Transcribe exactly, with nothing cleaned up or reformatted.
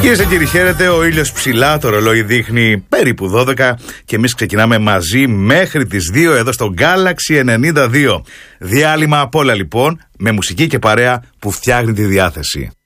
Κυρίες και κύριοι, χαίρετε. Ο ήλιος ψηλά, το ρολόι δείχνει περίπου δώδεκα και εμείς ξεκινάμε μαζί μέχρι τις δύο εδώ στο Galaxy ενενήντα δύο. Διάλειμμα απ' όλα λοιπόν, με μουσική και παρέα που φτιάχνει τη διάθεση.